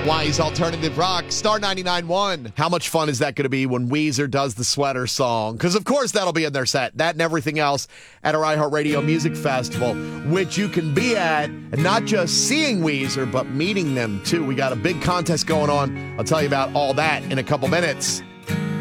Hawaii's Alternative Rock, Star 99.1. How much fun is that going to be when Weezer does the Sweater song? Because, of course, that'll be in their set. That and everything else at our iHeartRadio Music Festival, which you can be at, and not just seeing Weezer, but meeting them, too. We got a big contest going on. I'll tell you about all that in a couple minutes.